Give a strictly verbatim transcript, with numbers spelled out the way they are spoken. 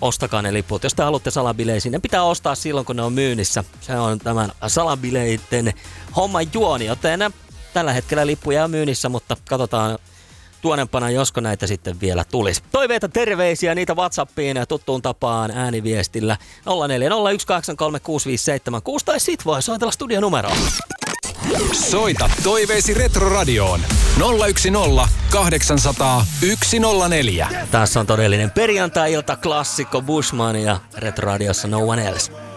ostakaa ne liput. Jos te haluatte salabileisiin, ne pitää ostaa silloin, kun ne on myynnissä. Se on tämän salabileiden homman juoni, joten tällä hetkellä lippuja on myynnissä, mutta katsotaan tuonempana, josko näitä sitten vielä tulisi. Toiveita, terveisiä, niitä WhatsAppiin ja tuttuun tapaan ääniviestillä nolla neljä nolla yksi kahdeksan kolme kuusi viisi seitsemän kuusi tai sit voi soitella studionumeroon. Soita toiveesi Retroradioon nolla yksi nolla kahdeksan nolla nolla yksi nolla neljä. Tässä on todellinen perjantai-ilta klassikko Bushman ja Retroradiossa No One Else.